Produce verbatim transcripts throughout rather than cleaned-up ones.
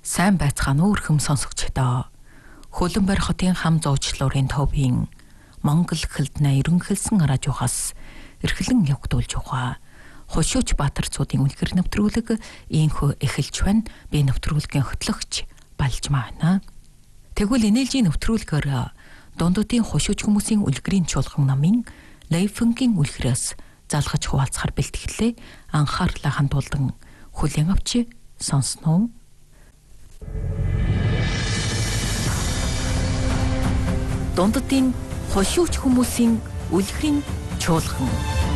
Сайн байцгаана уу өрхөм сонсогчдоо. Хөлбөмбөр хотын хам зуучлалын төвийн Монгол хэлтнээ ерөнхийлсэн радиогоос эрхлэн явагдуулж байгаа Хошууч Баатарцуудын үлгэр нэвтрүүлэг ийхүү эхэлж байна. Би нэвтрүүлгийн хөтлөгч Балж маана. Тэгвэл энэлжийн нэвтрүүлгээр дундуудын хошууч хүмүүсийн үлгэрийн чуулган намын Лейфэнгийн үлгэрээс залгаж хуваалцахаар бэлтгэлээ. Анхаарлаа хандуулан хүлээн авч сонсноо. Дундуудын хошууч хүмүүсийн үлгэрийн чуулган.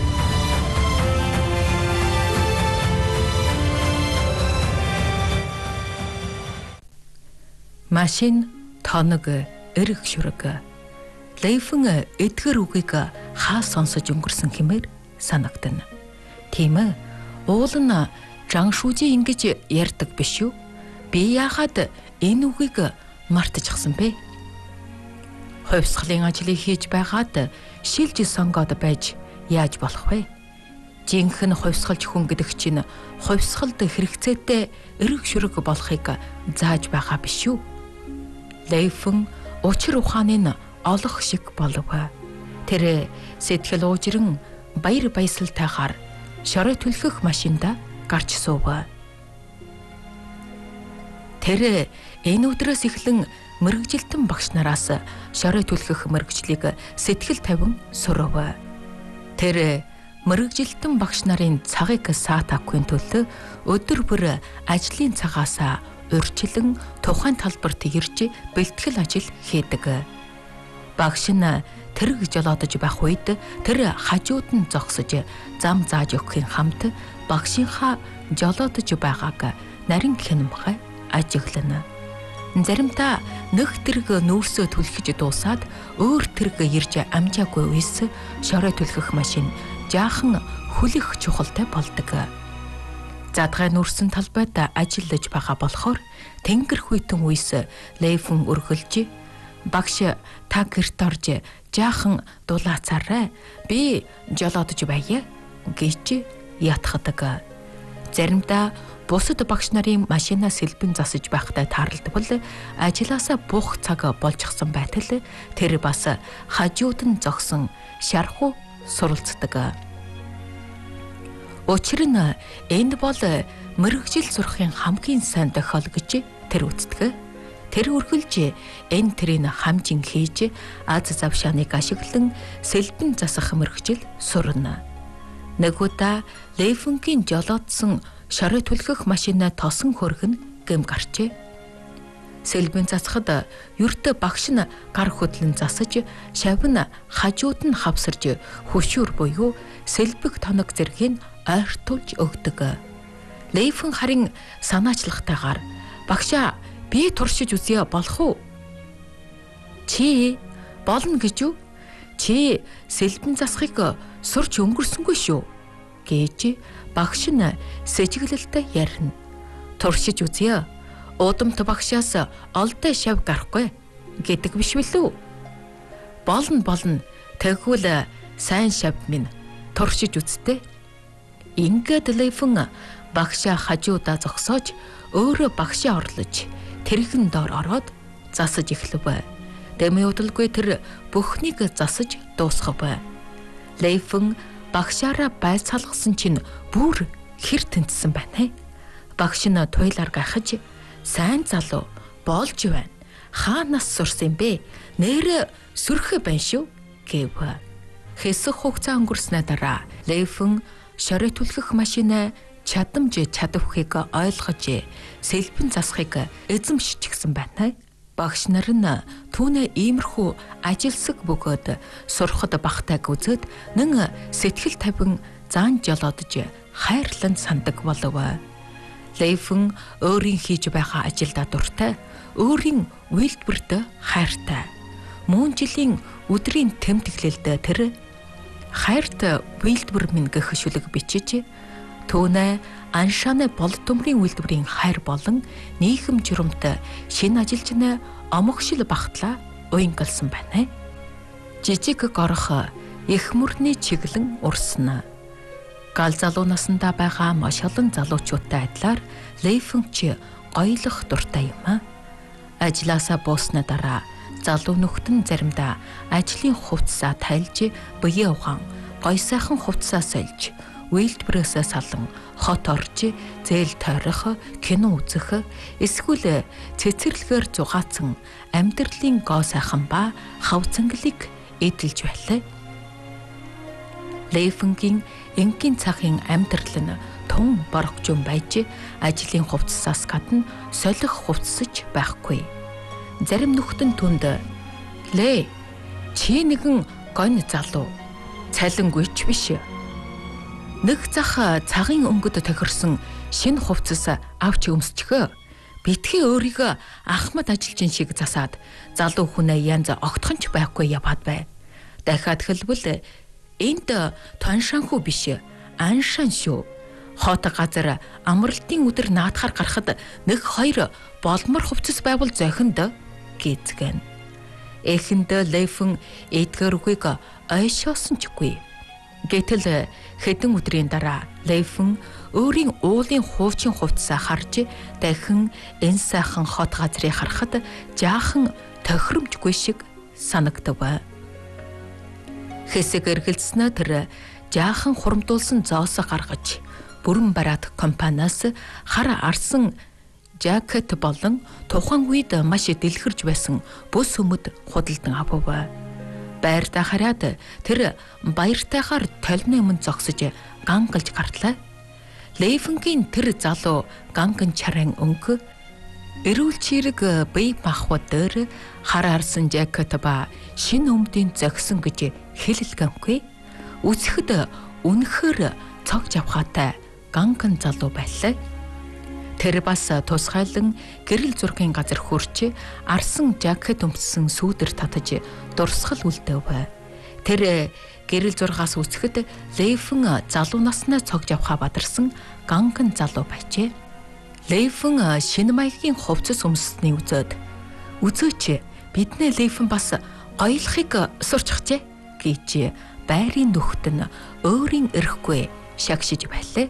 Машин, тоног, эрг шүрэг. Лейфэн эдгэр үгийг хаа сонсож өнгөрсөн хэмээр санагдана. Тийм ээ. Уул нь Жаншужи ингэж ярьдаг биш үү? Би яагаад энэ үгийг мартчихсан бэ? Хувьсгалын ажлыг хийж байгаад шилж сонгоод байж яаж болох вэ? Жинхэнэ хувьсгалж хүн гэдэг чинь хувьсгалд хэрэгцээтэй эрг шүрэг болохыг зааж байгаа биш үү? Лейфэн учир ухааны нь олох шиг болов. Тэр сэтгэл уужран баяр баясгалтайгаар шорой түлхэх машинда гарч суув. Тэр энэ өдрөөс эхлэн мэрэгжилтэн багш нараас шорой түлхэх мэрэгжлийг сэтгэл тавин сурав. Тэр мэрэгжилтэн багш нарын цагийг саатахгүй төлөө өдөр бүр ажлын цагаас урьдчилан тухайн талбарт ирж бэлтгэл ажил хийдэг. Багш нь тэрэг жолоодож байх үед тэр хажууд нь зогсож зам зааж өгөхийн хамт багшийнхаа жолоодож байгааг нарийн хянамхай ажиглана. Заримдаа нэг тэрэг нүүрсөө түлхэж дуусаад өөр тэрэг ирж амжаагүй үес шорой түлхэх машин жаахан хүлэх чухалтай болдог. Задгай нүүрсэн талбайд ажиллаж байгаа болохоор тэнгэр хүйтэн үес Лейфэн өргөлж багш та гэрт орж жаахан дулаацаарай. Би жолоодож байя гэж ятгадаг. Заримдаа бусад багш нарын машинаас сэлбэн засаж байхдаа таарлдвал ажилласаа бух цаг болчихсон байтал тэр бас хажууд нь зогсон шархуу суралцдаг. Учир нь энд бол мэрэгжил сурахын хамгийн сайн тохиол гэж тэр үздэг. Тэр үргэлж энэ тэрийг хамжин хийж аз завшааныг ашиглан сэлбэн засах мэрэгжил сурна. Нэг удаа Лейфэнгийн жолоодсон шорой түлхэх машинаа тосон хөргөн гэм гарчээ. Сэлбэн засахад ердөө багш нь гар хөдлөн засаж, шав нь хажууд нь хавсарж хөшүүр буюу сэлбэг тоног зэргийг ойртуулж өгдөг. Лейфэн харин санаачлахтайгаар багшаа би туршиж үзье болох уу? Чи болно гэж үү? Чи сэлбэн засахыг сурч өнгөрсөнгүй шүү гэж багш нь сэжиглэлтэй ярина. Туршиж үзье. Удамт багшаас олдой шав гарахгүй гэдэг биш билүү? Болно болно. Тэгвэл сайн шав минь туршиж үзтээ. Ингээд Лейфэн багшаа хажуудаа зогсоож өөрөө багшаа орлож тэрхэн доор ороод засаж эхлэв. Дэмий удалгүй тэр бүхнийг засаж дуусгав. Лейфэн багшаараа байцаалгасан чинь бүр хэр тэнцсэн байна. Багш нь туйлаар гайхаж сайн залуу болж байна. Хаанаас сурсан бэ? Нэр сүрхэ байна шүү гэв. Хэсэг хугацаа өнгөрснөө дараа Лейфэн шорой түлхэх машинаа чадамж чадвахыг ойлгож сэлбэн засахыг эзэмшчихсэн байна. Багш нар нь түүнээ иймэрхүү ажилсаг бөгөөд сурахад багтайг үзээд нэн сэтгэл тавин заан жолоодож хайрлан сандаг болов. Лейфэн өөрийн хийж байгаа ажилдаа дуртай, өөрийн үйлдвэрт хайртай. Мөн жилийн өдрийн тэмдэглэлд тэр хайрт үйлдвэр минь гэх шүлэг бичиж түүнээ аншааны болдомрын үйлдвэрийн хайр болон нийгэм журамт шинэ ажилчны омогшил багтлаа уянгалсан байна. Жижиг горох их мөрний чиглэн урсна. Гал залуу насндаа байгаа маш олон залуучуудтай адилаар Лейфэн ч гоёлох дуртай юм а. Ажлаасаа бууснаа дараа залуу нөхдөн заримдаа ажлын хувцсаа тайлж, бие ухаан, гоё сайхан хувцсаа сольж, үйлдвэрээсээ салан хот орж, зээл тойрох, кино үзэх, эсвэл цэцэрлэгээр зугаацсан амьдралын гоо сайхан ба хав цангалыг эдэлж байлаа. Лейфенгийн энгийн цагийн амьдрал нь тун борогчун байж, ажлын хувцсаас гадна солих хувцсаж байхгүй. Зарим нөхдөн түнд "Лээ, чи нэгэн гонь залуу, цалингүйч биш. Нэг зах цагийн өнгөд тохирсон шинэ хувцас авч өмсчихөө. Битгий өөрийгөө ахмад ажилчин шиг засаад залуу хүнээ янз огтхонч байхгүй яваад бай. Дахиад хэлбэл энд тоншанхүү биш, аншан шүү. Хот газар амралтын өдөр наадахаар гарахад нэг хоёр болмор хувцас байвал зохинд" гэцгэн. Эхэнд Лейфен эдгээр үгийг ойшоосон чгүй. Гэтэл хэдэн өдрийн дараа Лейфен өөрийн уулын хуучин хувцсаа харж дахин энэ сайхан хот газрыг харахад жаахан тохиромжгүй шиг санагдав. Хэсэг эргэлзнээ тэр жаахан хурамдуулсан зоос гаргаж бүрэн бараат компаниас хар арсан жакет болон тухайн үед маш дэлгэрж байсан бүс өмд худалдан авав. Байртаа хараад тэр баяртайгаар толны өмнө зогсож гангалж гарлаа. Лейфенгийн тэр залуу ганган чаран өнгө эрүүл чирэг бие махбод дээр хар арсан жакет ба шинэ өмдийн зогсон гэж хэлэлгэнгүй. Үзэхэд үнэхээр цогж авахтай ганган залуу байлаа. Тэр бас тусгайлан гэрэл зургийн газар хөрч арсан жакет өмссөн сүүдэр татаж дурсгал үлдээв. Тэр гэрэл зургаас үзэхэд Лейфен залуу наснаа цогж авахаа бадарсан ганган залуу байжээ. Лейфен шинэ маягийн хувцас өмссөний үзээд "Үзөөч, биднээ Лейфен бас гоёлохыг сурчхжээ" гэж байрын нөхдөн өөрийн эрэхгүй шагшиж байлаа.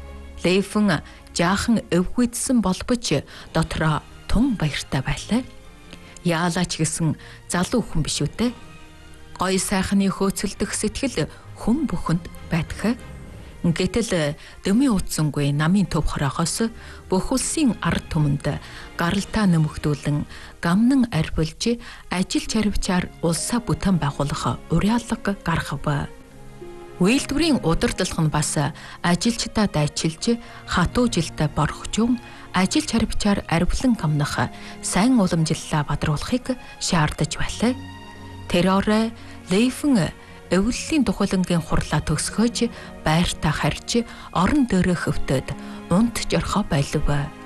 Лейфен жаахан өвгүйдсэн болбож дотроо тун баяртай байлаа. Яалаач гэсэн залуу хүн биш үтэй. Гоё сайхны хөөцөлдөх сэтгэл хүн бүхэнд байдаг. Гэтэл дөмийн утсангүй намын төв хороогоос бүх улсын ард түмэнд гаралтаа нэмэгдүүлэн гамнан арбилж ажил чарвчаар улсаа бүтэн байгуулах уриалга гаргав. Үйлдвэрийн удирдлага нь бас ажилчдаа дайчилж хатуу жилдээ борхжун ажил чарвчаар арвилан гамнах сайн уламжлалаа бадруулахыг шаардаж байлаа. Тэр орой Лейфен өвлөлийн тухайлангийн хурлаа төгсгөөж байртаа харж орон дээрээ хөвтөд унт жорхоо байлв.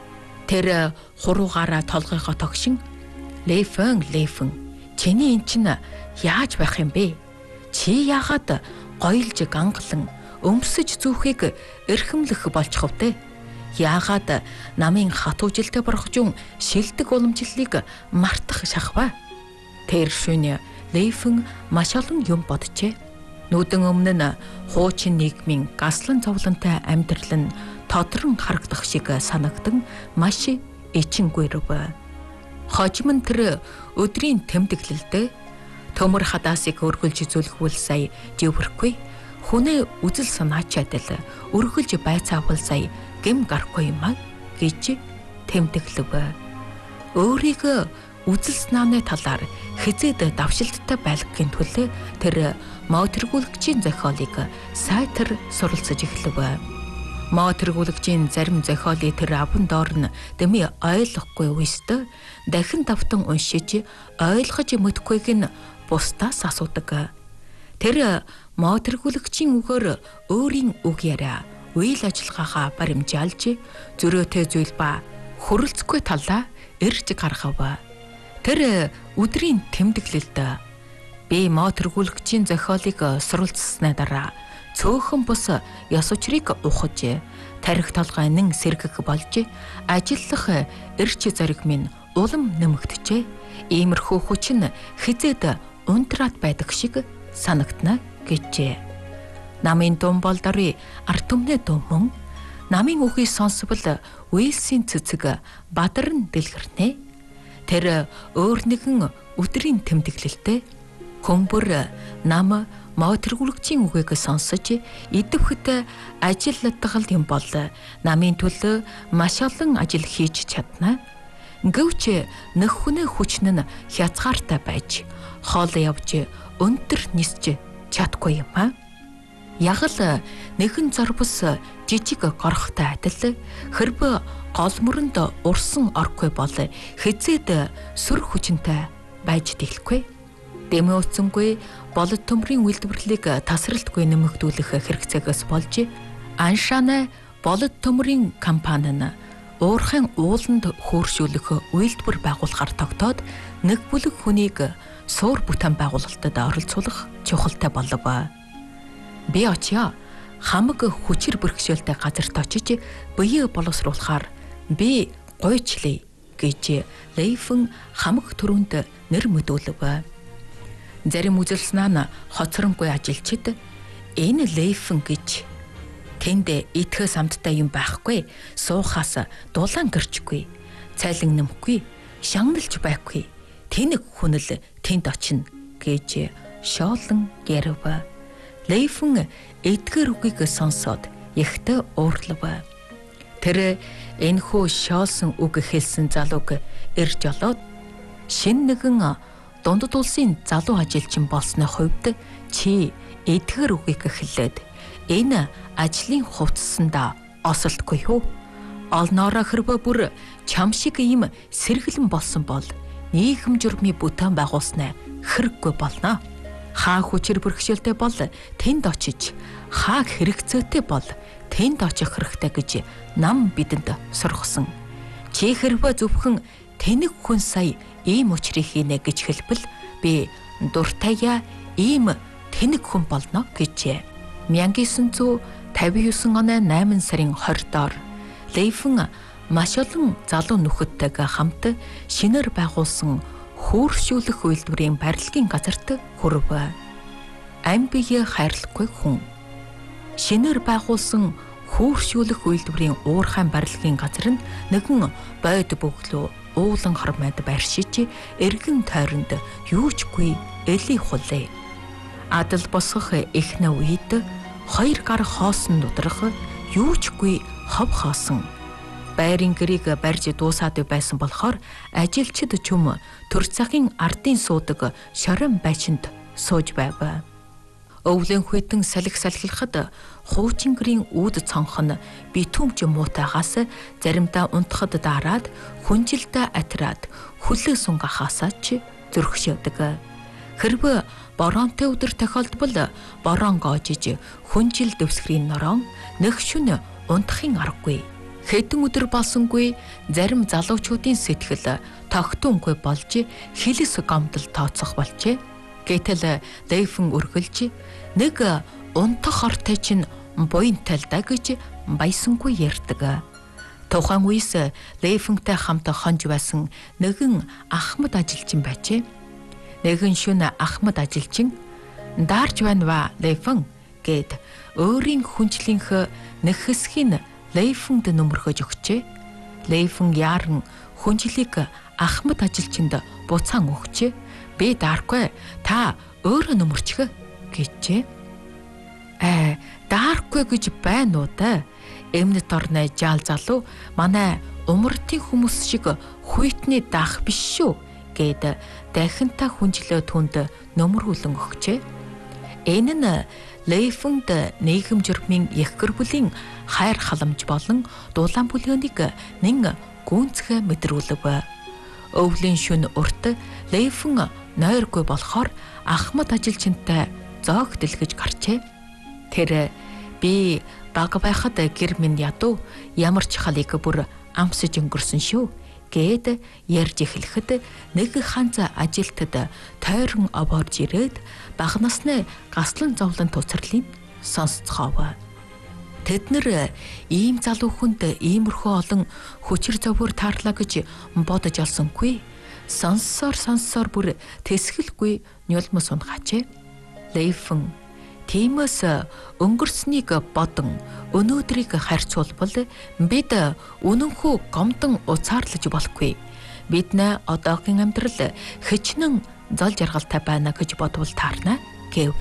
Тэр хуруугаараа толгойгоо тогшин "Лейфен, Лейфен, чиний эн чинь яаж байх юм бэ? Чи яагаад гоёлж гангалан өмсөж зүүхийг эрхэмлэх болчихов те? Яагаад намын хатуу жилдээ борхожун шилдэг уламжлалыг мартах шахав?" Тэр шөнө Лейфен маш олон юм боджээ. Нүүдэн өмнө нь хуучин нийгмийн гаслан зовлонтой амьдрал нь тодрон харагдах шиг санагдан маш ичингүйрв. Хожим нь тэр өдрийн тэмдэглэлдээ төмөр хадаасыг өргөлж зүлхүүл сая живэрхгүй, хүнээ үзэл санаачаад л өргөлж байцаавал сая гэм гарахгүй юм а гэж тэмдэглэв. Өөрийгөө үзэл санааны талаар хизээд давшилттай байлгахын тулд тэр модэргүүлэгчийн зохиолыг сайтар суралцаж эхлэв. Модэргүүлэгчийн зарим зохиолыг тэр аван доор нь дэми ойлгохгүй үстэ дахин давтан уншиж ойлгож мэдхгүйг нь бусдаас асуудаг. Тэр модэргүүлэгчийн үгээр өөрийн үг яриа, үйл ажиллагаагаа баримжаалж зөрөөтэй зүйл ба хөрөлцөхгүй талаа ирж гаргав. Тэр өдрийн тэмдэглэлд би модэргүүлэгчийн зохиолыг суралцсанаа дараа цөөхөн бус ёс учрыг ухаж тарих толгой нэн сэргэх болж ажиллах эрч зориг минь улам нэмэгдэжээ. Иймэрхүү хүч нь хизээд унтраад байдаг шиг санагдана гэжээ. Намын дум бол дори арт түмнээ дүмэн намын үгийг сонсвол Уэлсийн цэцэг Бадар нь дэлгэрнэ. Тэр өөр нэгэн өдрийн тэмдэглэлтэй хөмбөр нам модэргүлэгчийн үгийг сонсож идэвхтэй ажилладаг юм бол намын төлөө маш олон ажил хийж чадна. Гэвч нөх хүнээ хүчин нь хязгаартай байж хоол явж өнтөр нисч чадахгүй юм а. Яг л нэгэн зорбос жижиг горхтой адил хэрв гол мөрөнд урсан орхгүй бол хизээд сүр хүчинтэй байж дийлэхгүй. Дэмэ уцсангүй болот төмрийн үйлдвэрлэлийг тасралтгүй нэмэгдүүлэх хэрэгцээгээс болж Аншаана болот төмрийн компани нь уурхайн ууланд хөөршүүлэх үйлдвэр байгуулахаар тогтоод нэг бүлэг хүнийг суур бүтээн байгуулалтад оролцуулах чухалтай болов. Би очио хамаг хүчээр бэрхшээлтэй газарт очиж бие боловсруулахаар би гойчлээ гэж Лейфэн хамаг төрөнд нэр мэдүүлв. Зарим үзэлснаа нь хоцронгүй ажилчид энэ Лейфэн гэж тэнд итгэс амттай юм байхгүй, суухаас дулаан гэрчгүй, цайлан нэмэхгүй, шагналж байхгүй, тэнэг хүнэл тэнд очино гэж шоолон гэрв. Лейфэн эдгээр үгийг сонсоод ихтэй уурлав. Тэр энэхүү шоолсон үг хэлсэн залууг ирж олоод шин нэгэн дундад улсын залуу ажилчин болсны хувьд чи эдгээр үгийг хэлээд энэ ажлын хувцсанда осолтгүй юу? Олноороо хэрвээ бүр чам шиг ийм сэргэлэн болсон бол нийгэм журмын бүтээн байгуулснаа хэрэггүй болно. Хаа хүчээр бэрхшээлтэй бол тэнд очиж, хаа хэрэгцээтэй бол тэнд очих хэрэгтэй гэж нам бидэнд сургасан. Чи хэрвээ зөвхөн тэнэг хүн сая ийм учрыг хийнэ гэж хэлбэл би дуртайя ийм тэнэг хүн болно гэжээ. 천구 백오십구 оны найман сарын двадцатоор Лейфэн маш олон залуу нөхөдтэйгээ хамт шинээр байгуулсан хөөршүүлэх үйлдвэрийн барилгын газарт хүрв. Ам бие хайрлахгүй хүн. Шинээр байгуулсан хөөршүүлэх үйлдвэрийн уурхайн барилгын газар нь нэгэн бойд бөглөө уулан хормойд байршиж эргэн тойронд юучгүй эли хулээ. Адал босгох эхнэ үед хоёр гар хоосон нудрах юучгүй хов хоосон. Байрын гэрийг барьж дуусаад байсан болохоор ажилчид чүм төр цагийн ардын суудаг шорон байшинд сууж байв. Өвлөн хүйтэн салхи салхилахад хуучин гэрийн үүд цонх нь битүүмж муутайгаас заримдаа унтахад дараад хүнжилдэ атраад хүлээ сунгахаасаа ч зөргшөөдөг. Хэрвээ боронтой өдөр тохиолдвол борон гоожиж хүнжил дэвсгэрийн норон нэг шөнө унтахын аргагүй. Хэдэн өдөр болсонгүй зарим залуучуудын сэтгэл тогтунгүй болж хилэс гомдол тооцох болжээ. Гэтэл Лейфэн өргөлж нэг унтах ортой чинь буянтай л да гэж баясангүй ярьдаг. Тухайн үеэс Лейфэнтэй хамт хонж байсан нэгэн Ахмад ажилчин байжээ. Нэгэн шөнө Ахмад ажилчин "Даарч байна ва Лейфэн" гэд өөрийн хүнчлийнх нэг хэсгийг Лейфэнд нөмөрхөж өгчээ. Лейфэн яаран хүнжлийг Ахмад ажилчинд буцаан өгчээ. "Би дааргүй, та өөрөө нөмөрчих" гэжээ. "Э, дааргүй гэж байна уу да? Эмнэт орны жаал залуу манай умартын хүмүүс шиг хуйтны даах биш шүү" гэд дахинтаа хүнжлөө түнд нөмөрүүлэн өгчээ. Энэ нь Лейфэнд нийгэм журмын их гэр бүлийн хайр халамж болон дулаан бүлгөөнийг нэн гүнзгий мэдрүүлв. Өвлийн шөнө урт Лейфэн нойргүй болохоор Ахмад ажилчинтай зоог дэлгэж гарчээ. Тэр "Би бага байхад гэр минь ядуу ямар ч халыг бүр амсаж өнгөрсөн шүү" гэд ярьж эхлэхэд нэг ханц ажилтад тойрон овоорж ирээд бага насны гаслан зовлон туцарлыг сонсцгоов. Тэд нэр ийм залуу хүнд иймэрхүү олон хүчир зовөр таарлаа гэж бодож олсонгүй. Сонссоор сонссоор бүр тэсгэлгүй нюлмс унгачээ. Лейфэн Тиймээс өнгөрснийг бодон өнөөдрийг харьцуулбал бид үнэнхүү гомдон уцаарлаж болохгүй. Бид нэ одоогийн амьдрал хичнээн зол жаргалтай байна гэж бодвол таарна гэв.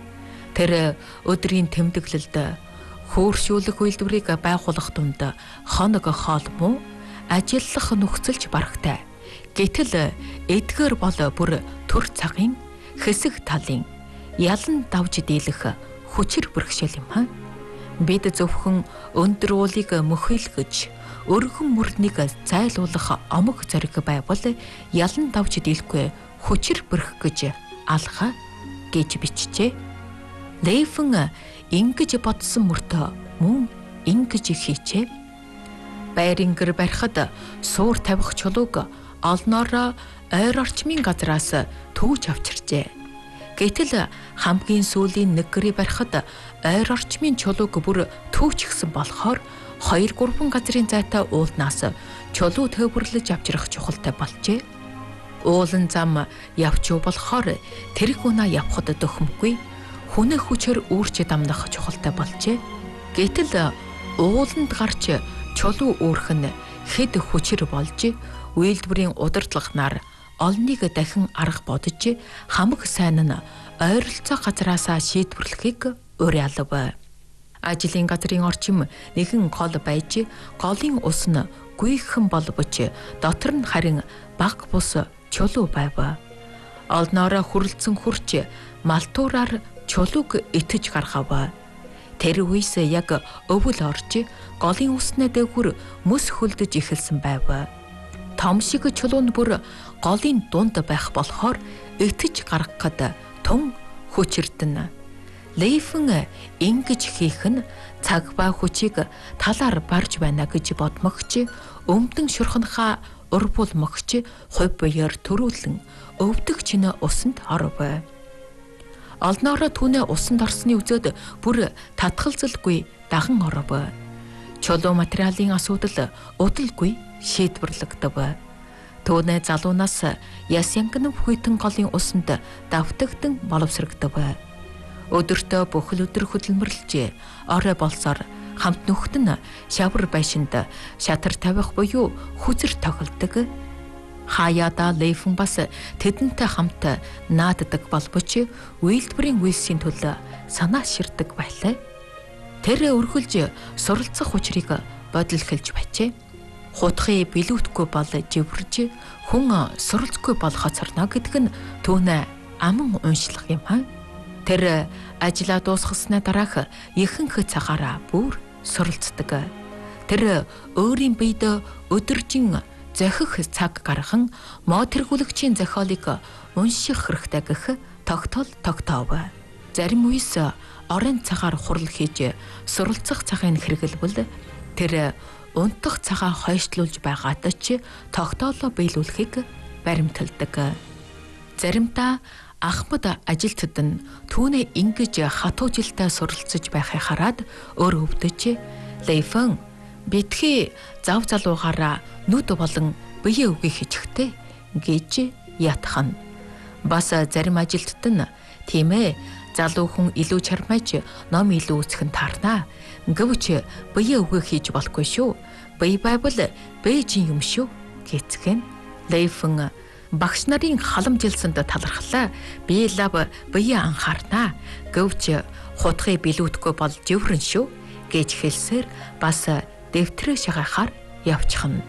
Тэр өдрийн тэмдэглэлд хөөршүүлэх үйлдвэрийг байгуулах дунд хоног хоол муу ажиллах нөхцөлж барахтай. Гэтэл эдгээр бол бүр төр цагийн хэсэг талын ялан давж дийлэх хүчээр бэрхшээл юм ха. Бид зөвхөн өндөр уулыг мөхөйлгөж өргөн мөрднийг зайлуулах омог зориг байвал ялан давж дийлэхгүй хүчээр бэрх гэж алха гэж бичжээ. Лейфэн ингэж бодсон мөртөө мөн ингэж хийчээ. Байрын гэр барихад суур тавих чулууг олноороо ойр орчмын газраас түүж авчирчээ. Гэтэл хамгийн сүүлийн нэг гэрээ барихад ойр орчмын чулууг бүр түүчихсэн болохоор хоёр гурван газрын зайтай уулнаас чулуу төвөрлөж авчрах чухалтай болжээ. Уулан зам явчуу болохоор тэрэг унаа явхад дөхөмгүй хүнээ хүчээр үүрч дамнах чухалтай болжээ. Гэтэл ууланд гарч чулуу үүрх нь хэд хүчээр болж үйлдвэрийн удирдлагнаар олныг дахин арга бодож хамаг сайн нь ойролцоо газраасаа шийдвэрлэхийг уриалав. Ажлын газрын орчим нэгэн гол байж голын ус нь гүйхэн болбоч дотор нь харин баг бус чулуу байв. Олноороо хүрлцэн хурч малтуураар чулууг итэж гаргав. Тэр үеэс яг өвөл орж голын усны дээгүр мөс хөлдөж эхэлсэн байв. Том шиг чулуу нь бүр голын дунд байх болохоор итэж гаргахад тун хүчирдэн. Лейфэн ингэж хийх нь цаг ба хүчийг талаар барж байна гэж бодмогч өмдөн шурханхаа урбул могч хувь буяар төрүүлэн өвдөгч нь усанд оров. Олноороо түүнээ усанд орсны үзээд бүр татгалзалгүй даган оров. Чулуу материалын асуудал удалгүй шийдвэрлэгдэв. Түүнээ залуунаас ясянган хүйтэн голын усанд давтагдан боловсрогдов. Өдөртөө бүхэл өдөр хөдөлмөрлөж орой болсоор хамт нөхд нь шавар байшинд шатар тавих буюу хүзэр тоглодог. Хаяада Лейфэн бас тэдэнтэй хамт нааддаг болбоч үйлдвэрийн үйлсийн төлөө санаа ширдэг байлаа. Тэр өргөлж суралцах учрыг бодол хэлж байжээ. Хутгыг билүүтгүй бол живэрж хүн суралцгүй бол хоцорно гэдэг нь түүнээ аман уншлах юм аа. Тэр ажлаа дуусгаснаа дараах ихэнх цагаараа бүр суралцдаг. Тэр өөрийн биед өдөржин зохих цаг гаргахан модэргүүлэгчийн зохиолыг унших хэрэгтэй гэх тогтоол тогтоов. Зарим үес орон цагаар хурал хийж суралцах цагын хэрэглэвэл тэр унтах цагаа хойшлуулж байгаад ч тогтоолоо биелүүлэхийг баримталдаг. Заримдаа Ахмад ажилтнууд нь түүнээ ингэж хатуужилтай суралцж байхыг хараад өөр өвдөж Лейфэн битгий зав залуугаараа нүд болон бие үгүй хичгтэй гэж ятхан. Бас зарим ажилтнууд нь тийм ээ залуу хүн илүү чармайж ном илүү үзэх нь таарнаа. Гэвч бие үгүй хийж болохгүй шүү. Бие байвал бэжин юм шүү гэцгэн. Лейфэн багш нарын халамжилсанд талархлаа. Би лав бие анхаарнаа. Гэвч хутгыг билүүдэхгүй бол живрэн шүү гэж хэлсээр бас дэвтрээ шагахаар явчихна.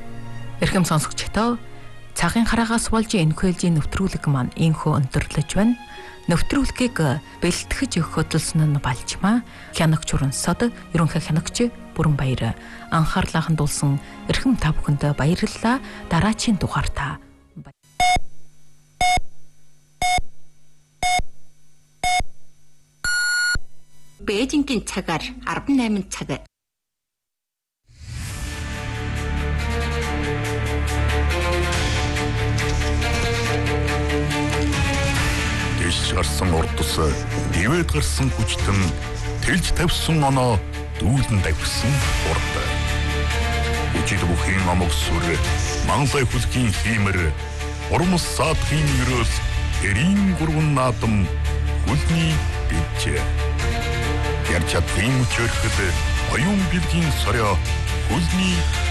Эрхэм сонсогчдоо цагийн хараагаас болж энэ хөлжийн нэвтрүүлэг маань инхүү өндөрлөж байна. Нэвтрүүлгийг бэлтгэж хөдөлсөн нь Балжмаа, хянагч Урансод, ерөнхий хянагч Бүрэнбаяр. Анхаарлаа хандуулсан эрхэм та бүхэнд баярлалаа. Дараачийн дугаартаа Бээжингийн цагаар арван найман цаг. Дэш гарсан урдас, дэвэд гарсан хүчтэн, тэлж тавьсан оноо, дүүлэн давхсан урд. Үжид бүхийн амог сүр, манлай хүлгийн хиймэр, урмс саадхийн өрөөс, эрийн гурван наадам, хүлний бэлджээ. Гэр чадлын мөчөрхөд оюун билгийн сорио хөлний